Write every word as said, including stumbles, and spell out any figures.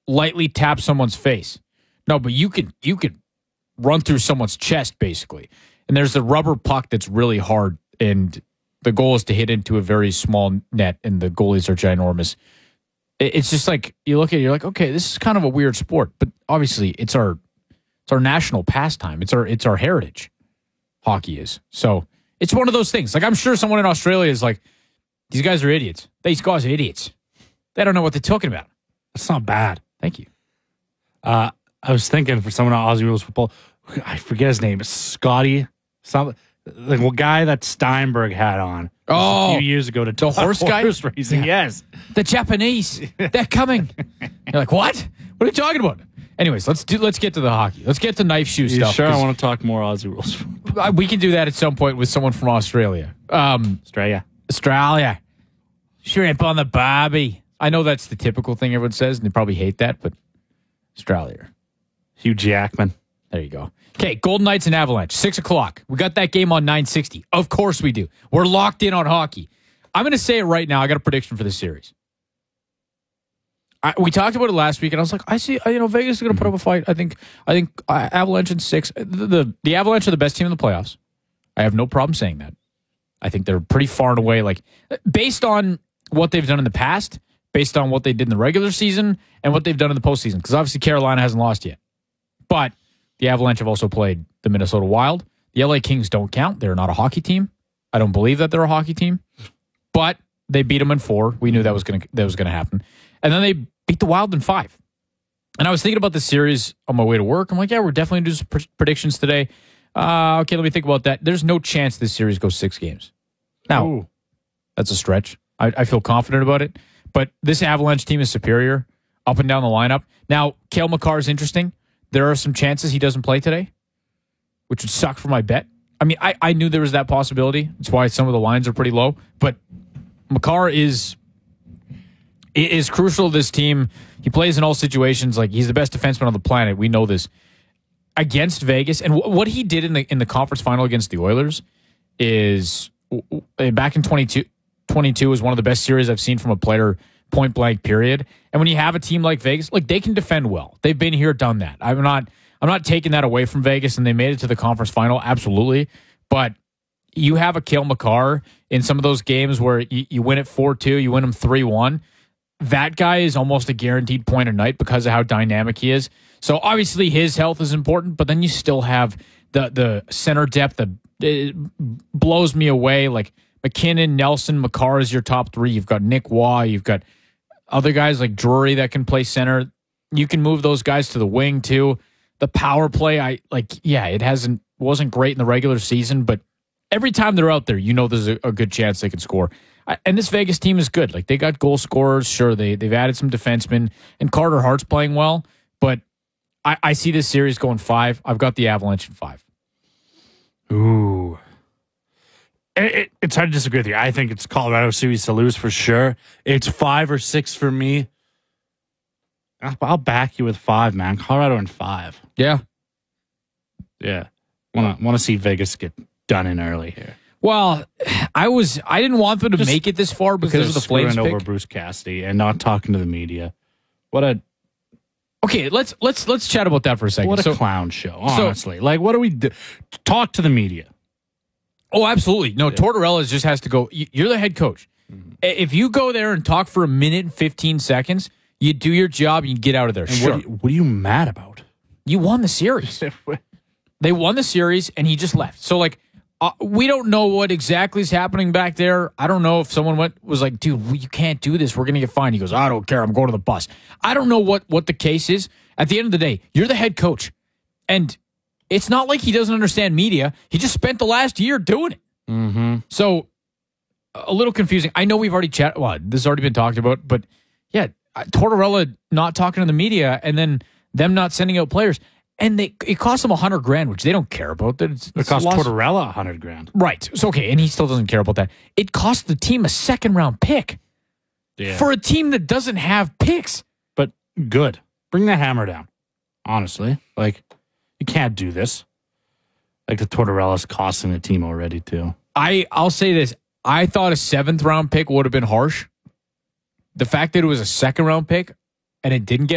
lightly tap someone's face. No, but you could you could run through someone's chest, basically. And there's the rubber puck that's really hard, and the goal is to hit into a very small net, and the goalies are ginormous. It's just like, you look at it, you're like, okay, this is kind of a weird sport, but obviously it's our it's our national pastime. It's our it's our heritage. Hockey is. So it's one of those things. Like, I'm sure someone in Australia is like, these guys are idiots. These guys are idiots. They don't know what they're talking about. That's not bad. Thank you. Uh, I was thinking for someone on Aussie Rules Football, I forget his name. It's Scotty, something, like what guy that Steinberg had on oh, a few years ago to the horse guy horse racing. Yeah. Yes, the Japanese, they're coming. You're like, what? What are you talking about? Anyways, let's do. Let's get to the hockey. Let's get to knife shoe you stuff. Sure, I want to talk more Aussie Rules Football. We can do that at some point with someone from Australia. Um, Australia, Australia, shrimp on the barbie. I know that's the typical thing everyone says, and they probably hate that, but Australia. Hugh Jackman. There you go. Okay, Golden Knights and Avalanche, six o'clock. We got that game on nine sixty. Of course we do. We're locked in on hockey. I'm going to say it right now. I got a prediction for this series. I, we talked about it last week, and I was like, I see, you know, Vegas is going to put up a fight. I think I think uh, Avalanche in six. The, the, the Avalanche are the best team in the playoffs. I have no problem saying that. I think they're pretty far and away, like, based on what they've done in the past, based on what they did in the regular season, and what they've done in the postseason. Because obviously Carolina hasn't lost yet. But the Avalanche have also played the Minnesota Wild. The L A Kings don't count. They're not a hockey team. I don't believe that they're a hockey team. But they beat them in four. We knew that was going to that was going to happen. And then they beat the Wild in five. And I was thinking about this series on my way to work. I'm like, yeah, we're definitely doing some pr- predictions today. Uh, okay, let me think about that. There's no chance this series goes six games. Now, Ooh. That's a stretch. I, I feel confident about it. But this Avalanche team is superior up and down the lineup. Now, Cale Makar is interesting. There are some chances he doesn't play today, which would suck for my bet. I mean, I, I knew there was that possibility. That's why some of the lines are pretty low. But Makar is is crucial to this team. He plays in all situations. Like, he's the best defenseman on the planet. We know this. Against Vegas, and w- what he did in the in the conference final against the Oilers is w- w- back in twenty-two, twenty-two is one of the best series I've seen from a player, point blank, period. And when you have a team like Vegas, like, they can defend well. They've been here, done that. I'm not I'm not taking that away from Vegas, and they made it to the conference final, absolutely. But you have a Cale Makar in some of those games where you, you win it four two, you win them three one. That guy is almost a guaranteed point a night because of how dynamic he is. So obviously his health is important, but then you still have the the center depth that it blows me away. Like McKinnon, Nelson, Makar is your top three. You've got Nick Waugh. You've got other guys like Drury that can play center. You can move those guys to the wing too. The power play, I like. Yeah, it hasn't wasn't great in the regular season, but every time they're out there, you know there's a, a good chance they can score. I, and this Vegas team is good. Like, they got goal scorers. Sure, they they've added some defensemen, and Carter Hart's playing well. But I, I see this series going five. I've got the Avalanche in five. Ooh. It, it, it's hard to disagree with you. I think it's Colorado series to lose for sure. It's five or six for me. I'll, I'll back you with five, man. Colorado in five. Yeah. Yeah. Want to want to see Vegas get done in early here. Well, I was I didn't want them to Just make it this far because of the Flames pick. Over Bruce Cassidy and not talking to the media. What a Okay, let's let's let's chat about that for a second. What a so, clown show, honestly. So, like, what do we do? Talk to the media. Oh, absolutely. No, yeah. Tortorella just has to go. You're the head coach. Mm-hmm. If you go there and talk for a minute and fifteen seconds, you do your job and you get out of there. And sure. What, what are you mad about? You won the series. They won the series, and he just left. So, like, uh, we don't know what exactly is happening back there. I don't know if someone went was like, dude, you can't do this. We're going to get fined. He goes, I don't care. I'm going to the bus. I don't know what, what the case is. At the end of the day, you're the head coach. And it's not like he doesn't understand media. He just spent the last year doing it. Mm-hmm. So, a little confusing. I know we've already chatted. Well, this has already been talked about. But, yeah, Tortorella not talking to the media and then them not sending out players. And they it cost them a hundred grand, which they don't care about. It's, it it's cost Tortorella a hundred grand, right? It's okay, and he still doesn't care about that. It cost the team a second round pick yeah. for a team that doesn't have picks. But good, bring the hammer down. Honestly, like, you can't do this. Like, the Tortorella's costing the team already too. I I'll say this: I thought a seventh round pick would have been harsh. The fact that it was a second round pick and it didn't get